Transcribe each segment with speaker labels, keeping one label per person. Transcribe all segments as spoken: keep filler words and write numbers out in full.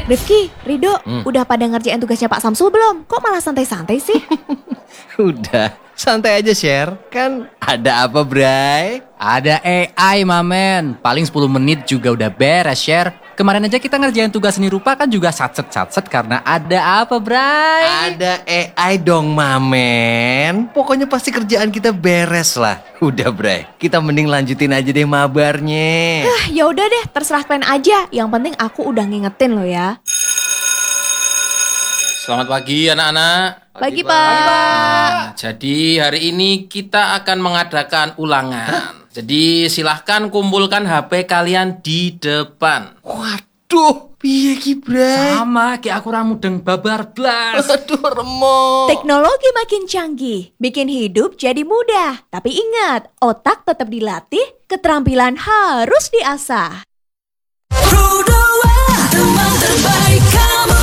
Speaker 1: Rifki, Rido,
Speaker 2: Hmm.
Speaker 1: udah pada ngerjain tugasnya Pak Samsul belum? Kok malah santai-santai sih?
Speaker 2: Udah, santai aja share. Kan ada apa, Bray?
Speaker 3: Ada A I, mamen. Paling sepuluh menit juga udah beres, share. Kemarin aja kita ngerjain tugas seni rupa kan juga satset-satset karena ada apa, Bray?
Speaker 2: Ada A I dong, Mamen. Pokoknya pasti kerjaan kita beres lah. Udah, Bray. Kita mending lanjutin aja deh mabarnya.
Speaker 1: Ah, ya udah deh, terserah kalian aja. Yang penting aku udah ngingetin lo ya.
Speaker 4: Selamat pagi anak-anak.
Speaker 1: Pagi, Pak.
Speaker 4: Nah, jadi hari ini kita akan mengadakan ulangan. Jadi silahkan kumpulkan H P kalian di depan.
Speaker 2: Waduh, piye ki, Bray?
Speaker 4: Sama kayak aku ramudeng babar blas.
Speaker 2: Aduh, remok.
Speaker 1: Teknologi makin canggih, bikin hidup jadi mudah. Tapi ingat, otak tetap dilatih, keterampilan harus diasah.
Speaker 5: Teman terbaik kamu.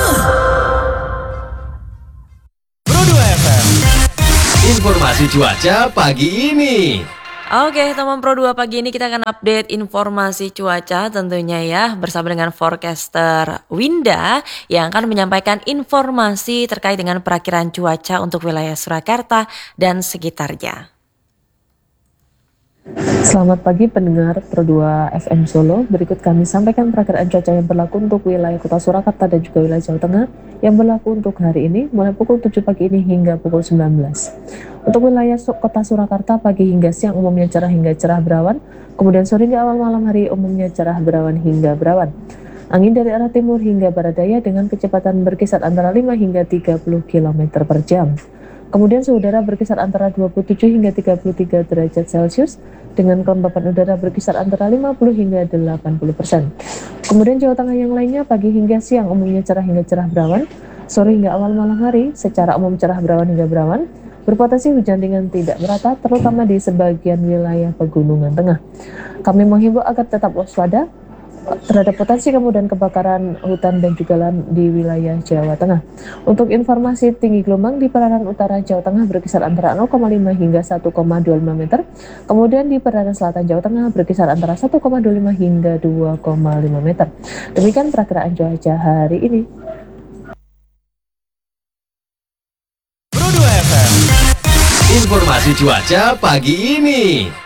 Speaker 2: Informasi cuaca pagi ini.
Speaker 6: Oke, teman Pro dua pagi ini kita akan update informasi cuaca tentunya ya bersama dengan forecaster Winda yang akan menyampaikan informasi terkait dengan perakiran cuaca untuk wilayah Surakarta dan sekitarnya.
Speaker 7: Selamat pagi pendengar Pro dua F M Solo. Berikut kami sampaikan perakiraan cuaca yang berlaku untuk wilayah Kota Surakarta dan juga wilayah Jawa Tengah yang berlaku untuk hari ini mulai pukul tujuh pagi ini hingga pukul sembilan belas. Untuk wilayah Kota Surakarta pagi hingga siang umumnya cerah hingga cerah berawan, kemudian sore hingga awal malam hari umumnya cerah berawan hingga berawan. Angin dari arah timur hingga barat daya dengan kecepatan berkisar antara lima hingga tiga puluh kilometer per jam. Kemudian suhu udara berkisar antara dua puluh tujuh hingga tiga puluh tiga derajat Celcius dengan kelembapan udara berkisar antara lima puluh hingga delapan puluh persen. Kemudian Jawa Tengah yang lainnya pagi hingga siang umumnya cerah hingga cerah berawan, sore hingga awal malam hari secara umum cerah berawan hingga berawan, berpotensi hujan ringan tidak merata terutama di sebagian wilayah pegunungan tengah. Kami menghimbau agar tetap waspada terhadap potensi kemudian kebakaran hutan dan juga lahan di wilayah Jawa Tengah. Untuk informasi tinggi gelombang di perairan utara Jawa Tengah berkisar antara nol koma lima hingga satu koma dua lima meter. Kemudian di perairan selatan Jawa Tengah berkisar antara satu koma dua lima hingga dua koma lima meter. Demikian perakiraan cuaca hari ini.
Speaker 2: Informasi cuaca pagi ini.